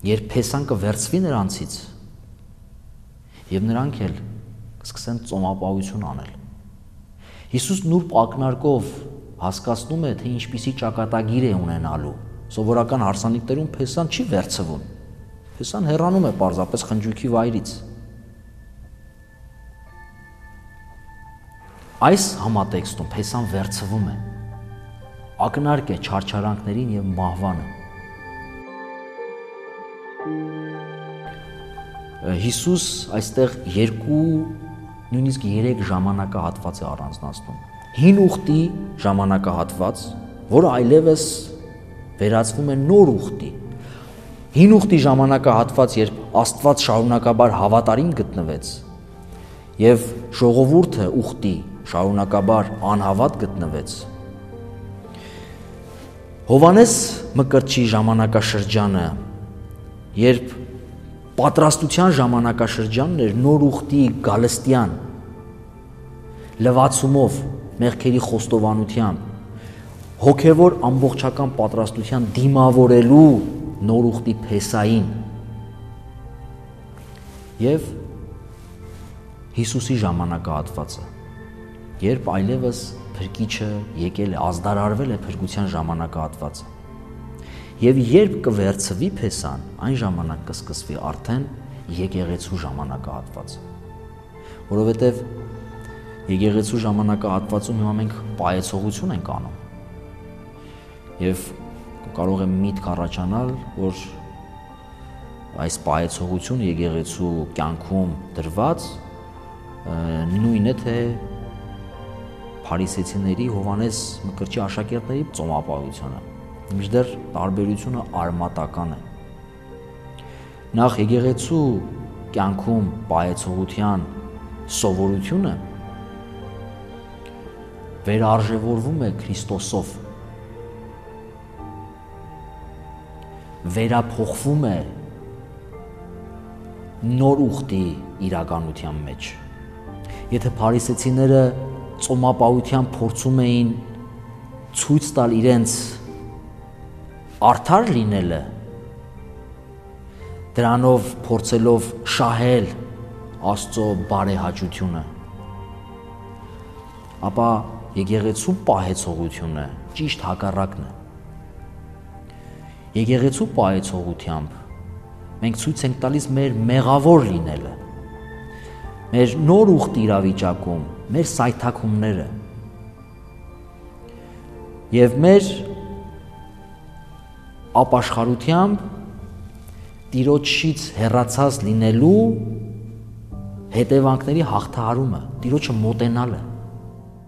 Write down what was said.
երբ փեսան կվերցվի նրանցից, եւ նրանք էլ կսկսեն ծոմապահություն անել։ Հիսուս նուրբ ակնարկով հասկացնում է, թե ինչպիսի ճակատագիր է ունենալու։ Սովորական հարսանիքներում փեսան չի վերցվում։ Փեսան հեռանում է պարզապես խնջույքի վայրից։ Այս համատեքստում փեսան վերցվում է։ Ակնարկ է չարչարանքներին եւ մահվանը։ Հիսուս այստեղ 2, նույնիսկ 3 ժամանակահատված է առանձնացնում։ Հին ուխտի ժամանակահատված, որը այլևս վերածվում է նոր ուխտի։ Հին ուխտի ժամանակահատված, երբ Աստված շարունակաբար հավատարիմ գտնվեց եւ ժողովուրդը ուխտի շարունակաբար անհավատ գտնվեց։ Հովանես Մկրտչի ժամանակաշրջանը, երբ պատրաստության ժամանակաշրջանն էր նոր ուխտի գալստյան լվացումով, մեղքերի խոստովանությամբ, հոգևոր ամբողջական պատրաստության դիմավորելու նոր ուխտի փեսային եւ Հիսուսի ժամանակահատվածը, երբ այլևս փրկիչը եկել է, ազդարարվել է փրկության ժամանակահատվածը։ Եվ երբ կվերցվի փեսան, այն ժամանակ կսկսվի արդեն եկեղեցու ժամանակահատվածը։ Որովհետև եկեղեցու ժամանակահատվածում հիմա մենք պայեցողություն ենք անում։ Եվ կարող է միտք առաջանալ, որ այս պայեցողությունը եկեղեցու կյանքում դրված նույնն է, թե փարիսեցիների Հովանես Մկրտչի աշակերտների ծոմապահությունը, մինչդեռ տարբերությունը արմատական է։ Նախ եկեղեցու կյանքում պայեցողության սովորությունը վերարժևորվում է Քրիստոսով, վերափոխվում է նոր ուխտի իրականության մեջ։ Եթե փարիսեցիները ծոմապահության փորձում էին ցույց տալ իրենց արդար լինելը, դրանով փորձելով շահել Աստծո բարեհաճությունը, ապա եկեղեցու պահեցողությունը ճիշտ հակառակն է։ Եկեղեցու պահեցողությամբ մենք ցույց ենք տալիս մեր մեղավոր լինելը, մեր նոր ուխտի իրավիճակում, մեր սայթաքումները եւ մեր ապաշխարությամբ Տիրոջից հեռացած լինելու հետևանքների հաղթահարումը, Տիրոջը մոտենալը։